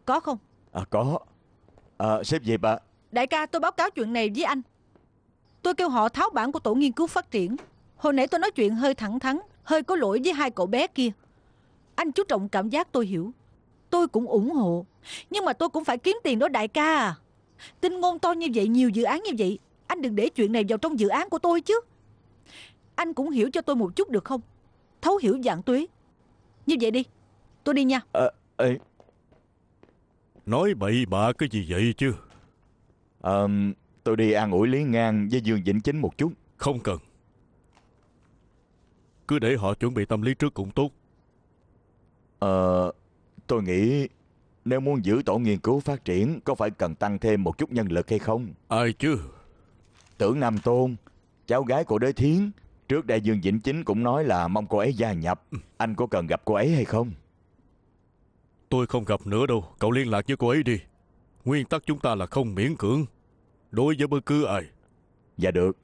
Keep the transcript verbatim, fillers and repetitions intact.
Có không? À có. À, sếp Diệp ạ. À. Đại ca, tôi báo cáo chuyện này với anh. Tôi kêu họ tháo bản của tổ nghiên cứu phát triển. Hồi nãy tôi nói chuyện hơi thẳng thắn, hơi có lỗi với hai cậu bé kia. Anh chú trọng cảm giác tôi hiểu. Tôi cũng ủng hộ. Nhưng mà tôi cũng phải kiếm tiền đó đại ca à. Tin ngôn to như vậy, nhiều dự án như vậy, anh đừng để chuyện này vào trong dự án của tôi chứ. Anh cũng hiểu cho tôi một chút được không? Thấu hiểu Vạn Tuế. Như vậy đi, tôi đi nha. À, ê. Nói bậy bạ cái gì vậy chứ? À, tôi đi an ủi Lý Ngang với Dương Vĩnh Chính một chút. Không cần. Cứ để họ chuẩn bị tâm lý trước cũng tốt. Ờ, tôi nghĩ nếu muốn giữ tổ nghiên cứu phát triển, có phải cần tăng thêm một chút nhân lực hay không? Ai chứ? Tưởng Nam Tôn, cháu gái của Đế Thiến, trước đây Dương Vĩnh Chính cũng nói là mong cô ấy gia nhập. Anh có cần gặp cô ấy hay không? Tôi không gặp nữa đâu. Cậu liên lạc với cô ấy đi. Nguyên tắc chúng ta là không miễn cưỡng đối với bất cứ ai. Dạ được.